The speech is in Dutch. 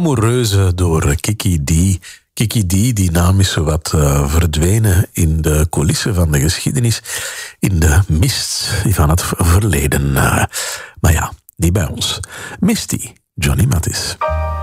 Amoureuze door Kiki D. Kiki D, die naam is zowat verdwenen in de coulissen van de geschiedenis, in de mist van het verleden. Maar ja, die bij ons. Misty, Johnny Mathis.